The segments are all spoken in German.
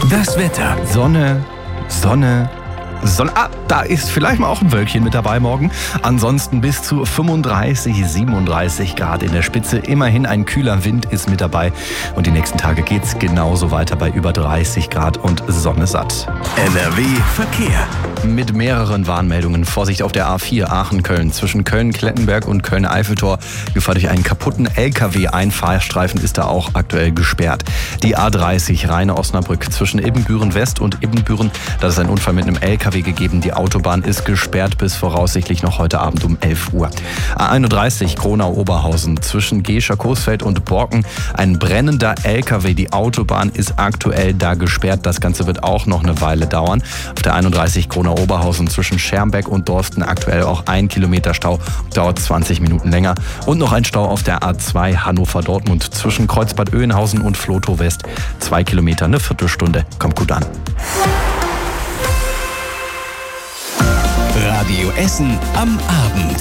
Das Wetter. Sonne. Da ist vielleicht mal auch ein Wölkchen mit dabei morgen. Ansonsten bis zu 35, 37 Grad in der Spitze. Immerhin ein kühler Wind ist mit dabei. Und die nächsten Tage geht's genauso weiter bei über 30 Grad und Sonne satt. NRW Verkehr. Mit mehreren Warnmeldungen. Vorsicht auf der A4 Aachen-Köln. Zwischen Köln-Klettenberg und Köln-Eiffeltor. Gefahr durch einen kaputten LKW. Ein Fahrstreifen ist da auch aktuell gesperrt. Die A30 Rheine-Osnabrück zwischen Ibbenbüren-West und Ibbenbüren. Da ist ein Unfall mit einem LKW gegeben. Die Autobahn ist gesperrt bis voraussichtlich noch heute Abend um 11 Uhr. A31 Kronau-Oberhausen zwischen Gescher-Coesfeld und Borken. Ein brennender LKW. Die Autobahn ist aktuell da gesperrt. Das Ganze wird auch noch eine Weile dauern. Auf der 31 Kronau-Oberhausen zwischen Schermbeck und Dorsten aktuell auch 1 Kilometer Stau. Dauert 20 Minuten länger. Und noch ein Stau auf der A2 Hannover-Dortmund zwischen Kreuzbad Oeynhausen und Flotow West. 2 Kilometer, eine Viertelstunde. Kommt gut an. Radio Essen am Abend.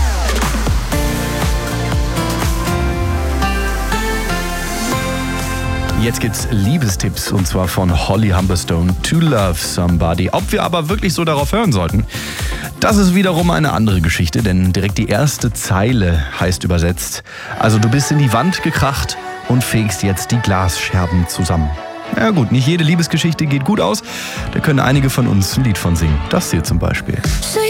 Jetzt gibt's Liebestipps und zwar von Holly Humberstone, To Love Somebody. Ob wir aber wirklich so darauf hören sollten, das ist wiederum eine andere Geschichte, denn direkt die erste Zeile heißt übersetzt: Also du bist in die Wand gekracht und fegst jetzt die Glasscherben zusammen. Ja gut, nicht jede Liebesgeschichte geht gut aus. Da können einige von uns ein Lied von singen. Das hier zum Beispiel.